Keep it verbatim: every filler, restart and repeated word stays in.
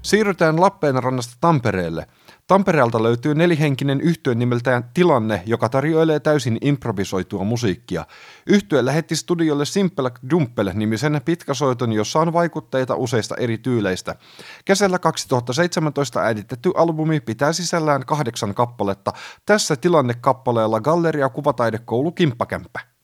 Siirrytään Lappeenrannasta Tampereelle. Tampereelta löytyy nelihenkinen yhtye nimeltään Tilanne, joka tarjoilee täysin improvisoitua musiikkia. Yhtye lähetti studiolle Simple Dumpel-nimisen pitkäsoiton, jossa on vaikutteita useista eri tyyleistä. Kesällä kaksituhattaseitsemäntoista äänitetty albumi pitää sisällään kahdeksan kappaletta. Tässä Tilanne-kappaleella Galleria Kuvataidekoulu Kimppakämppä.